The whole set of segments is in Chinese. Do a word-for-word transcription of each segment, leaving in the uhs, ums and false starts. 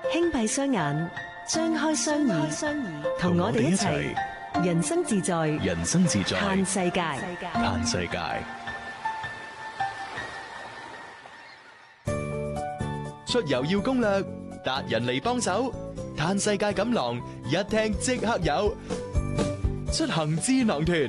輕閉雙眼，張開雙耳，同我哋一齊人生自在， 人生自在， 嘆世界， 嘆世界。出遊要攻略，達人嚟幫手，嘆世界錦囊一聽即刻有，出行智囊團。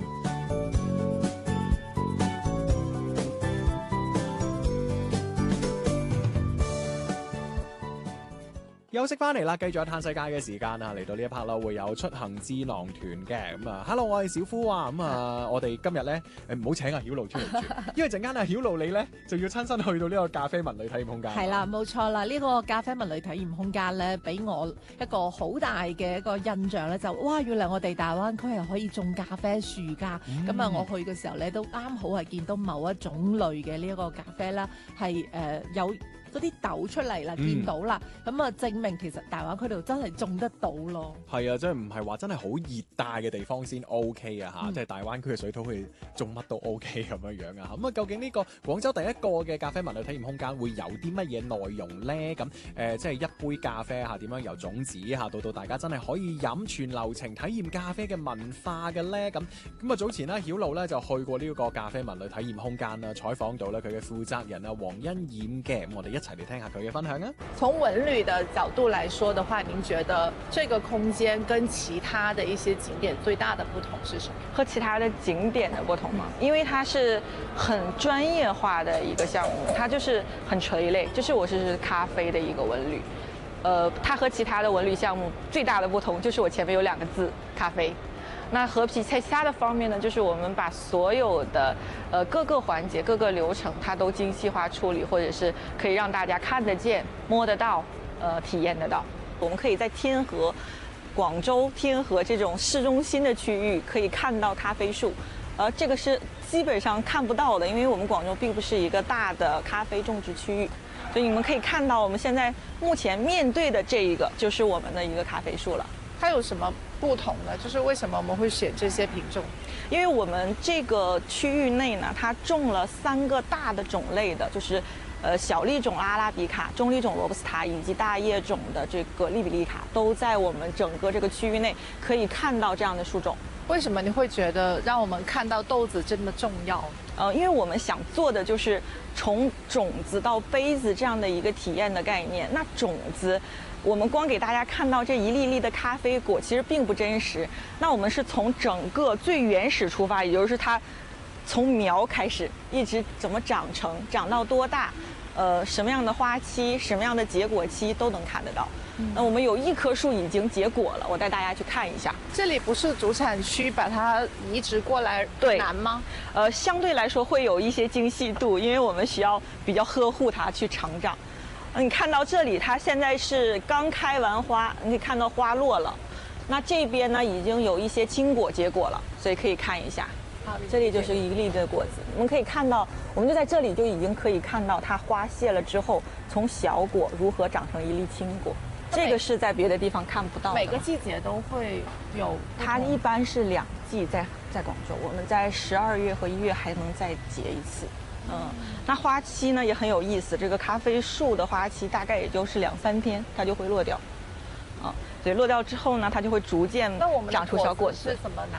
休息翻嚟啦，繼續有嘆世界嘅時間啊！嚟到呢一 part 啦，會有出行智囊團嘅咁啊。Hello， 我係小夫啊。咁啊，我哋今日咧誒唔好請阿曉露出嚟住，因為陣間阿曉露你咧就要親身去到呢個咖啡文旅體驗空間。 係啦，冇錯啦，呢、這個咖啡文旅體驗空間咧，俾我一個好大嘅一個印象咧，就哇，原來我哋大灣區係可以種咖啡樹㗎。咁啊、嗯，我去嘅時候咧，都啱好係見到某一種類嘅呢一個咖啡啦，係誒、呃、有嗰啲豆出嚟啦，見到啦，咁啊、嗯、證明其實大灣區度真係種得到咯。係啊，即係唔係話真係好熱帶嘅地方先 OK 啊嚇，嗯、即係大灣區嘅水土可以種乜都 OK 咁樣樣啊。咁啊，究竟呢個廣州第一個嘅咖啡文旅體驗空間會有啲乜嘢內容咧？咁誒、呃，即係一杯咖啡嚇點樣由種子嚇到到大家真係可以飲全流程體驗咖啡嘅文化嘅咧？咁咁啊，早前咧曉露咧就去過呢個咖啡文旅體驗空間啦，採訪到咧佢嘅負責人啊黃欣燕嘅，咁我哋一齊嚟聽下佢嘅分享啊！ 從文旅的角度來說的話，您覺得這個空間跟其他的一些景點最大的不同是什麼？ 和其他的景點的不同嘛，因為它是很專業化的一個項目，它就是很垂類，就是我是咖啡的一個文旅。呃，它和其他的文旅項目最大的不同就是我前面有兩個字咖啡。那和其其他的方面呢，就是我們把所有的呃各個環節、各個流程，它都精細化處理，或者是可以讓大家看得見、摸得到、呃體驗得到。我們可以在天河、廣州天河這種市中心的區域可以看到咖啡樹，而這個是基本上看不到的，因為我們廣州並不是一個大的咖啡種植區域，所以你們可以看到我們現在目前面對的這一個就是我們的一個咖啡樹了。 它有什麼不同呢？就是為什麼我們會選這些品種？ 因為我們這個區域內呢，它種了三個大的種類的，就是呃小粒種阿拉比卡、中粒種羅布斯塔以及大葉種的這個利比利卡，都在我們整個這個區域內可以看到這樣的樹種。 為什麼你會覺得讓我們看到豆子這麼重要？ 呃，因為我們想做的就是從種子到杯子這樣的一個體驗的概念。那種子，我們光給大家看到這一粒粒的咖啡果，其實並不真實。那我們是從整個最原始出發，也就是它從苗開始，一直怎麼長成，長到多大，呃，什麼樣的花期，什麼樣的結果期都能看得到。那我們有一棵樹已經結果了，我帶大家去看一下。 這裡不是主產區，把它移植過來難嗎？ 呃，相對來說會有一些精細度，因為我們需要比較呵護它去成長。你看到這裡，它現在是剛開完花，你可以看到花落了。那這邊呢，已經有一些青果結果了，所以可以看一下。好，這裡就是一粒的果子，我們可以看到，我們就在這裡就已經可以看到它花謝了之後，從小果如何長成一粒青果。這個是在別的地方看不到的。 每個季節都會有， 它一般是兩季在在廣州，我們在十二月和一月還能再結一次。嗯，那花期呢也很有意思，這個咖啡樹的花期大概也就是兩三天，它就會落掉。啊，所以落掉之後呢，它就會逐漸長出小果子。 是什麼